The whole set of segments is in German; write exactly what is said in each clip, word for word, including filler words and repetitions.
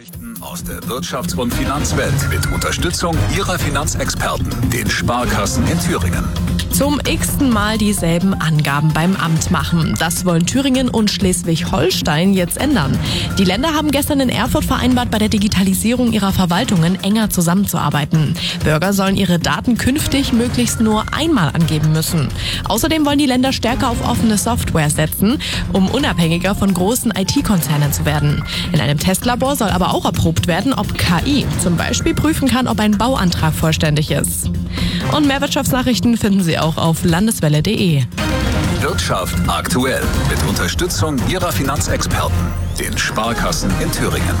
Nachrichten aus der Wirtschafts- und Finanzwelt mit Unterstützung Ihrer Finanzexperten, den Sparkassen in Thüringen. Zum x-ten Mal dieselben Angaben beim Amt machen. Das wollen Thüringen und Schleswig-Holstein jetzt ändern. Die Länder haben gestern in Erfurt vereinbart, bei der Digitalisierung ihrer Verwaltungen enger zusammenzuarbeiten. Bürger sollen ihre Daten künftig möglichst nur einmal angeben müssen. Außerdem wollen die Länder stärker auf offene Software setzen, um unabhängiger von großen I T-Konzernen zu werden. In einem Testlabor soll aber auch erprobt werden, ob K I zum Beispiel prüfen kann, ob ein Bauantrag vollständig ist. Und mehr Wirtschaftsnachrichten finden Sie auch auf landeswelle punkt de. Wirtschaft aktuell mit Unterstützung Ihrer Finanzexperten, den Sparkassen in Thüringen.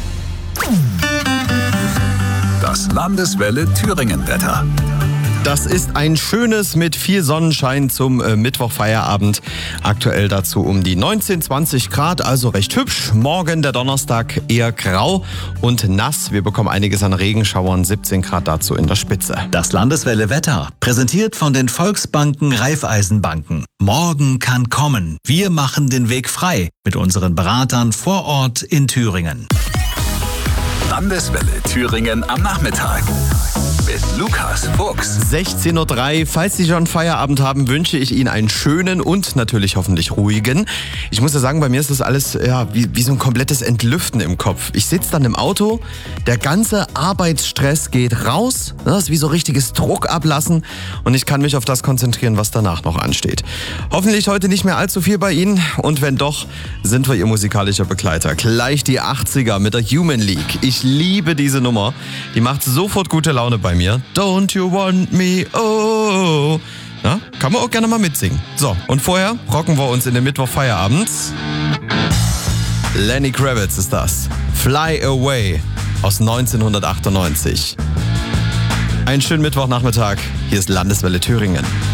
Das Landeswelle Thüringen-Wetter. Das ist ein schönes mit viel Sonnenschein zum äh, Mittwochfeierabend. Aktuell dazu um die neunzehn, zwanzig Grad, also recht hübsch. Morgen der Donnerstag eher grau und nass. Wir bekommen einiges an Regenschauern, siebzehn Grad dazu in der Spitze. Das Landeswelle Wetter, präsentiert von den Volksbanken Raiffeisenbanken. Morgen kann kommen. Wir machen den Weg frei mit unseren Beratern vor Ort in Thüringen. Landeswelle Thüringen am Nachmittag. Mit Lukas Fuchs. sechzehn Uhr drei. Falls Sie schon Feierabend haben, wünsche ich Ihnen einen schönen und natürlich hoffentlich ruhigen. Ich muss ja sagen, bei mir ist das alles ja, wie, wie so ein komplettes Entlüften im Kopf. Ich sitze dann im Auto, der ganze Arbeitsstress geht raus. Das ist wie so richtiges Druck ablassen und ich kann mich auf das konzentrieren, was danach noch ansteht. Hoffentlich heute nicht mehr allzu viel bei Ihnen und wenn doch, sind wir Ihr musikalischer Begleiter. Gleich die achtziger mit der Human League. Ich liebe diese Nummer. Die macht sofort gute Laune bei mir. Don't you want me, oh. Na, kann man auch gerne mal mitsingen. So, und vorher rocken wir uns in den Mittwoch-Feierabend. Lenny Kravitz ist das. Fly Away aus neunzehnhundertachtundneunzig. Einen schönen Mittwochnachmittag. Hier ist Landeswelle Thüringen.